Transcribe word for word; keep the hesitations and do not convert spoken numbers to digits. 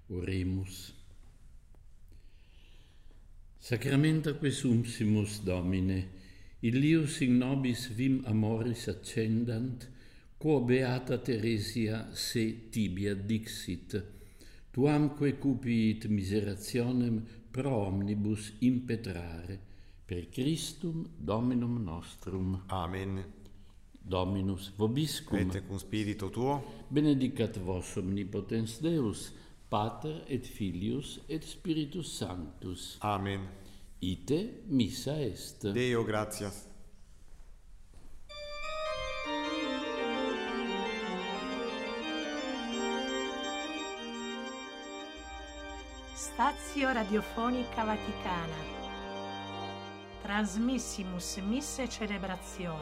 Oremus. Sacramenta quesumpsimus Domine, illius in nobis vim amoris accendant, quo beata Theresia se tibia dixit, tuamque cupiit miserationem pro omnibus impetrare, per Christum Dominum nostrum. Amen. Dominus vobiscum. Et cum spiritu tuo. Benedicat vos omnipotens Deus, Pater et Filius et Spiritus Sanctus. Amen. Ite missa est. Deo gratias. Stazio Radiofonica Vaticana. Transmissimus Misse Celebrazione.